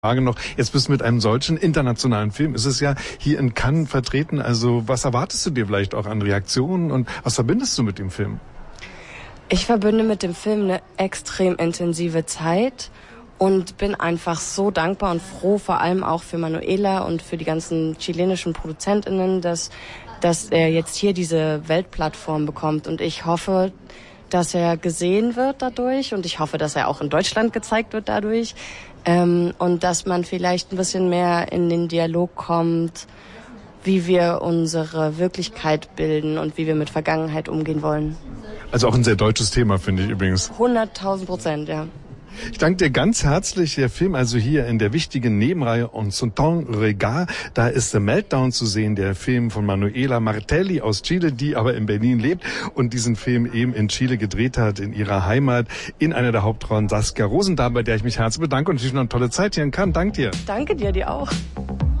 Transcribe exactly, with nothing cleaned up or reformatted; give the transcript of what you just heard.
Frage noch, jetzt bist du mit einem solchen internationalen Film, ist es ja hier in Cannes vertreten, also was erwartest du dir vielleicht auch an Reaktionen und was verbindest du mit dem Film? Ich verbinde mit dem Film eine extrem intensive Zeit und bin einfach so dankbar und froh, vor allem auch für Manuela und für die ganzen chilenischen ProduzentInnen, dass, dass er jetzt hier diese Weltplattform bekommt, und ich hoffe, dass er gesehen wird dadurch, und ich hoffe, dass er auch in Deutschland gezeigt wird dadurch, ähm, und dass man vielleicht ein bisschen mehr in den Dialog kommt, wie wir unsere Wirklichkeit bilden und wie wir mit Vergangenheit umgehen wollen. Also auch ein sehr deutsches Thema, finde ich übrigens. hunderttausend Prozent, ja. Ich danke dir ganz herzlich. Der Film also hier in der wichtigen Nebenreihe On S'entend Regard. Da ist The Meltdown zu sehen, der Film von Manuela Martelli aus Chile, die aber in Berlin lebt und diesen Film eben in Chile gedreht hat, in ihrer Heimat, in einer der Hauptrollen Saskia Rosendahl, bei der ich mich herzlich bedanke und natürlich noch eine tolle Zeit hier in Cannes. Danke dir. Danke dir, dir auch.